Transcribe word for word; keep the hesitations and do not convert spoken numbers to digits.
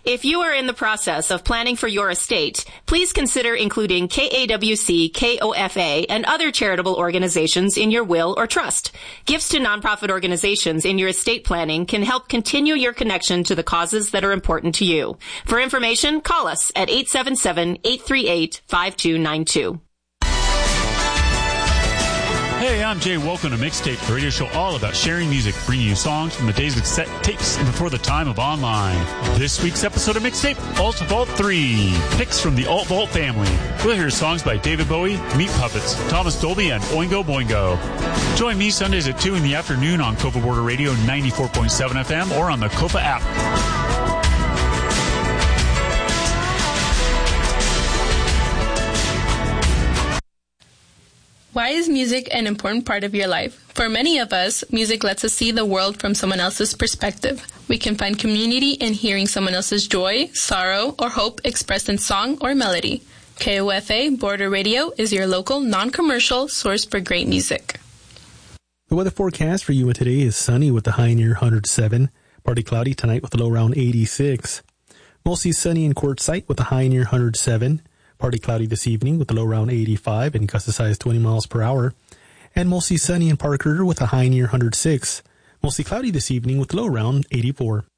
If you are in the process of planning for your estate, please consider including K A W C, K O F A, and other charitable organizations in your will or trust. Gifts to nonprofit organizations in your estate planning can help continue your connection to the causes that are important to you. For information, call us at eight seven seven, eight three eight, five two nine two. Hey, I'm Jay. Welcome to Mixtape, the radio show all about sharing music, bringing you songs from the days of cassette tapes and before the time of online. This week's episode of Mixtape, Alt Vault three. Picks from the Alt Vault family. We'll hear songs by David Bowie, Meat Puppets, Thomas Dolby, and Oingo Boingo. Join me Sundays at two in the afternoon on Copa Border Radio ninety-four point seven F M or on the Copa app. Why is music an important part of your life? For many of us, music lets us see the world from someone else's perspective. We can find community in hearing someone else's joy, sorrow, or hope expressed in song or melody. K O F A Border Radio is your local, non-commercial source for great music. The weather forecast for you today is sunny with the high near one hundred seven. Partly cloudy tonight with a low around eighty-six. Mostly sunny in Quartzsite with a high near one hundred seven. Partly cloudy this evening with a low around eighty-five and gust of size twenty miles per hour. And mostly sunny in Parker with a high near one hundred six. Mostly cloudy this evening with a low around eighty-four.